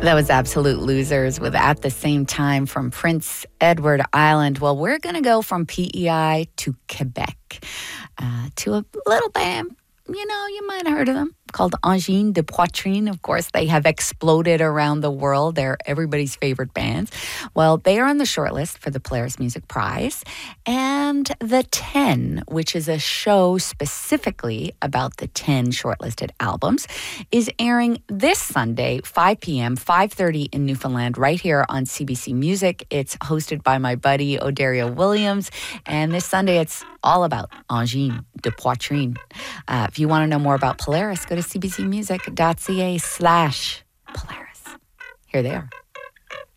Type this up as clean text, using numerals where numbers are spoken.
That was Absolute Losers with At the Same Time from Prince Edward Island. Well, we're going to go from PEI to Quebec to a little band. You know, you might have heard of them, called Angine de Poitrine. Of course, they have exploded around the world. They're everybody's favorite bands. Well, they are on the shortlist for the Polaris Music Prize. And The 10, which is a show specifically about the 10 shortlisted albums, is airing this Sunday, 5 p.m., 5:30 in Newfoundland, right here on CBC Music. It's hosted by my buddy, O'Daria Williams. And this Sunday, it's all about Angine de Poitrine. If you want to know more about Polaris, go to cbcmusic.ca/Polaris. Here they are.